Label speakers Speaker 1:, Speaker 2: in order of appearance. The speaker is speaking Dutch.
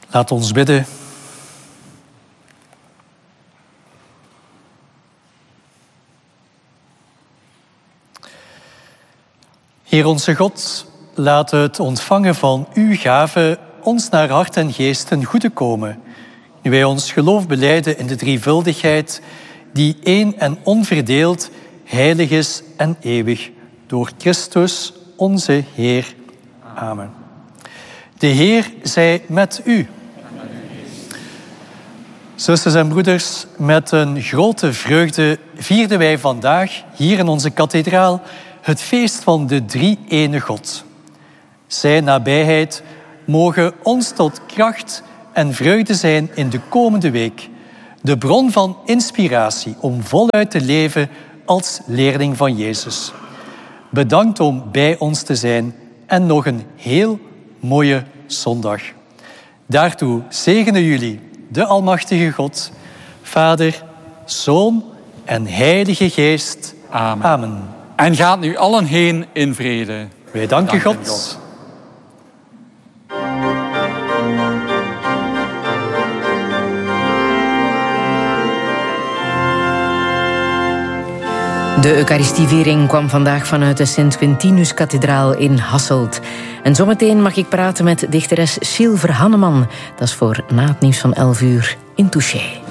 Speaker 1: Laat ons bidden. Heer onze God, laat het ontvangen van uw gave ons naar hart en geest ten goede komen. Nu wij ons geloof belijden in de drievuldigheid, die één en onverdeeld, heilig is en eeuwig. Door Christus, onze Heer. Amen. De Heer zij met u. Zusters en broeders, met een grote vreugde vierden wij vandaag hier in onze kathedraal het feest van de drie-ene God. Zijn nabijheid mogen ons tot kracht en vreugde zijn in de komende week. De bron van inspiratie om voluit te leven als leerling van Jezus. Bedankt om bij ons te zijn en nog een heel mooie zondag. Daartoe zegenen jullie de Almachtige God, Vader, Zoon en Heilige Geest.
Speaker 2: Amen.
Speaker 1: Amen.
Speaker 2: En gaat nu allen heen in vrede.
Speaker 1: Wij danken God.
Speaker 3: De Eucharistieviering kwam vandaag vanuit de Sint-Quintinus-kathedraal in Hasselt. En zometeen mag ik praten met dichteres Sylver Hanneman. Dat is voor na het nieuws van 11 uur in Touché.